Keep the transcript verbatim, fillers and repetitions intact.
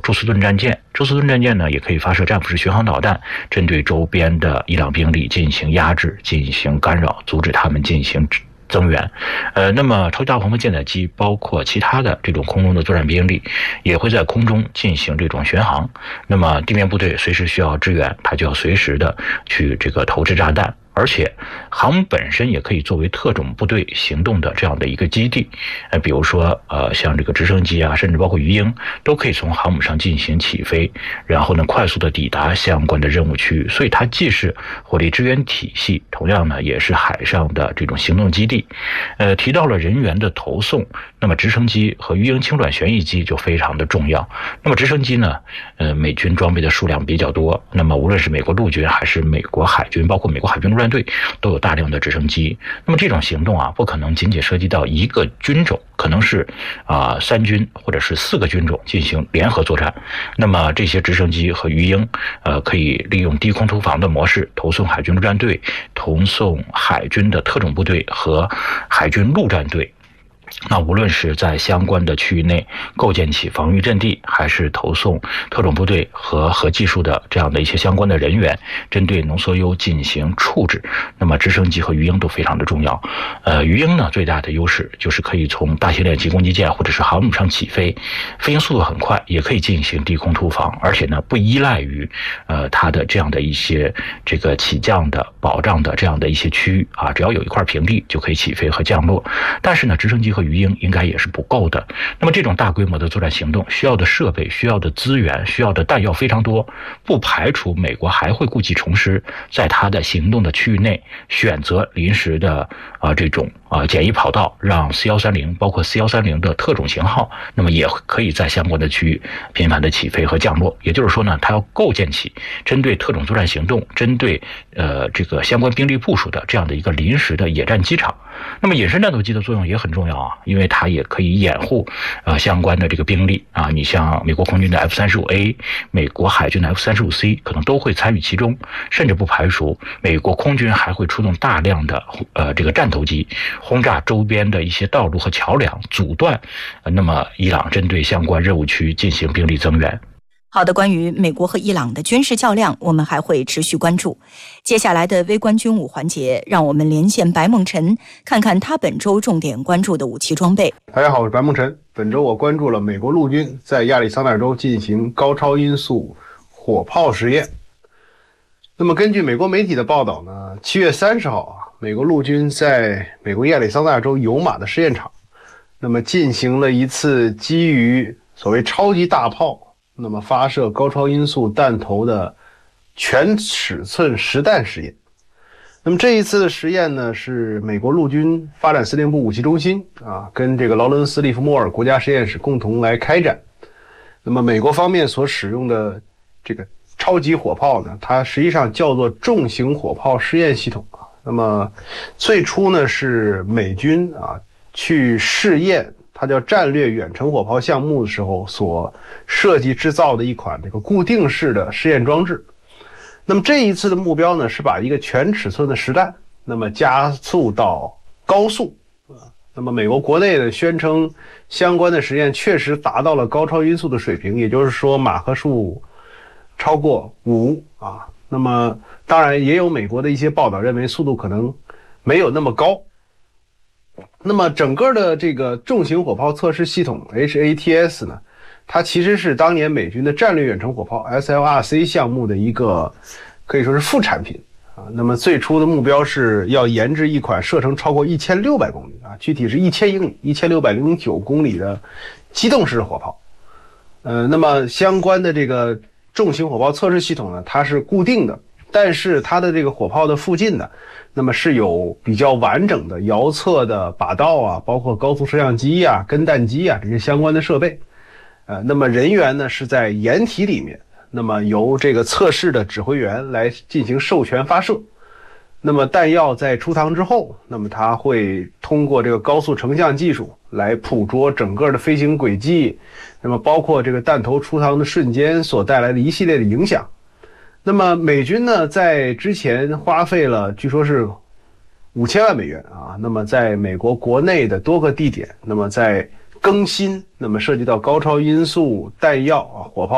宙斯盾战舰。宙斯盾战舰呢，也可以发射战斧式巡航导弹，针对周边的伊朗兵力进行压制、进行干扰，阻止他们进行增援。呃，那么超级大黄蜂舰载机包括其他的这种空中的作战兵力，也会在空中进行这种巡航。那么地面部队随时需要支援，它就要随时的去这个投掷炸弹。而且航母本身也可以作为特种部队行动的这样的一个基地，呃，比如说呃，像这个直升机啊，甚至包括鱼鹰，都可以从航母上进行起飞，然后呢，快速的抵达相关的任务区域。所以它既是火力支援体系，同样呢，也是海上的这种行动基地。呃，提到了人员的投送，那么直升机和鱼鹰轻转旋翼机就非常的重要。那么直升机呢，呃，美军装备的数量比较多，那么无论是美国陆军还是美国海军，包括美国海军陆战队都有大量的直升机。那么这种行动啊，不可能仅仅涉及到一个军种，可能是啊、呃、三军或者是四个军种进行联合作战。那么这些直升机和鱼鹰，呃，可以利用低空突防的模式投送海军陆战队、投送海军的特种部队和海军陆战队。那无论是在相关的区域内构建起防御阵地，还是投送特种部队和核技术的这样的一些相关的人员，针对浓缩铀进行处置，那么直升机和鱼鹰都非常的重要。呃，鱼鹰呢最大的优势就是可以从大型链级攻击舰或者是航母上起飞，飞行速度很快，也可以进行低空突防，而且呢不依赖于呃它的这样的一些这个起降的保障的这样的一些区域啊，只要有一块平地就可以起飞和降落。但是呢，直升机和鱼鹰应该也是不够的。那么这种大规模的作战行动需要的设备、需要的资源、需要的弹药非常多，不排除美国还会故技重施，在它的行动的区域内选择临时的啊、呃、这种啊、呃、简易跑道，让 C 一三零包括 C 一三零的特种型号，那么也可以在相关的区域频繁的起飞和降落。也就是说呢，它要构建起针对特种作战行动、针对呃这个相关兵力部署的这样的一个临时的野战机场。那么隐身战斗机的作用也很重要啊，因为它也可以掩护呃相关的这个兵力啊，你像美国空军的 F 三十五 A、美国海军的 F 三十五 C 可能都会参与其中，甚至不排除美国空军还会出动大量的呃这个战斗机轰炸周边的一些道路和桥梁，阻断呃那么伊朗针对相关任务区进行兵力增援。 好的，关于美国和伊朗的军事较量，我们还会持续关注。接下来的微观军武环节，让我们连线白梦辰，看看他本周重点关注的武器装备。 大家好，我是白梦辰。本周我关注了美国陆军在亚利桑那州进行高超音速火炮实验。那么根据美国媒体的报道呢，七月三十号啊，美国陆军在美国亚利桑那州尤马的试验场，那么进行了一次基于所谓超级大炮那么发射高超音速弹头的全尺寸实弹实验。那么这一次的实验呢，是美国陆军发展司令部武器中心啊，跟这个劳伦斯利弗莫尔国家实验室共同来开展。那么美国方面所使用的这个超级火炮呢，它实际上叫做重型火炮试验系统啊。那么最初呢是美军啊去试验它叫战略远程火炮项目的时候所设计制造的一款这个固定式的试验装置。那么这一次的目标呢，是把一个全尺寸的实弹那么加速到高速。那么美国国内呢宣称相关的实验确实达到了高超音速的水平，也就是说马赫数超过五啊。那么当然也有美国的一些报道认为速度可能没有那么高。那么整个的这个重型火炮测试系统 H A T S 呢，它其实是当年美军的战略远程火炮 S L R C 项目的一个可以说是副产品啊。那么最初的目标是要研制一款射程超过一千六百公里啊，具体是一千英里一千六百零九公里的机动式火炮。呃，那么相关的这个重型火炮测试系统呢，它是固定的，但是它的这个火炮的附近呢，那么是有比较完整的遥测的靶道啊，包括高速摄像机啊、跟弹机啊这些相关的设备。呃，那么人员呢是在掩体里面，那么由这个测试的指挥员来进行授权发射。那么弹药在出膛之后，那么它会通过这个高速成像技术来捕捉整个的飞行轨迹，那么包括这个弹头出膛的瞬间所带来的一系列的影响。那么美军呢在之前花费了据说是五千万美元啊，那么在美国国内的多个地点，那么在更新那么涉及到高超音速弹药啊火炮